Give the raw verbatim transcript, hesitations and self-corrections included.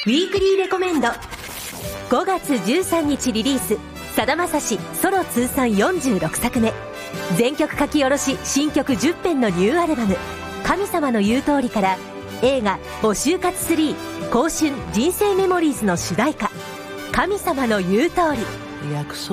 ウィークリーレコメンド。ごがつじゅうさんにちリリース、さだまさしソロ通算よんじゅうろくさくめ、全曲書き下ろし新曲じゅっぺんのニューアルバム神様の言う通りから、映画募集活スリー、香春人生メモリーズの主題歌、神様の言う通り。 約束